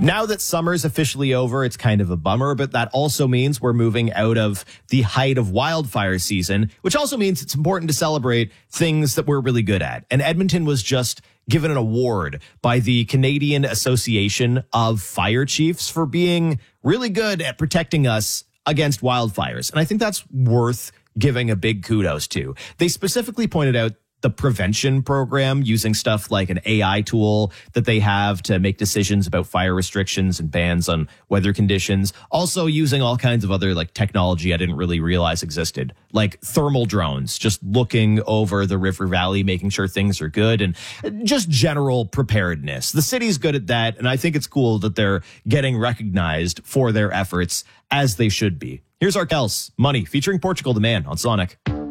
Now that summer's officially over, it's kind of a bummer, but that also means we're moving out of the height of wildfire season, which also means it's important to celebrate things that we're really good at. And Edmonton was just given an award by the Canadian Association of Fire Chiefs for being really good at protecting us against wildfires. And I think that's worth giving a big kudos to. They specifically pointed out the prevention program using stuff like an AI tool that they have to make decisions about fire restrictions and bans on weather conditions. Also using all kinds of other like technology I didn't really realize existed, like thermal drones, just looking over the river valley, making sure things are good, and just general preparedness. The city's good at that, and I think it's cool that they're getting recognized for their efforts, as they should be. Here's Arkels, Money, featuring Portugal the Man on Sonic.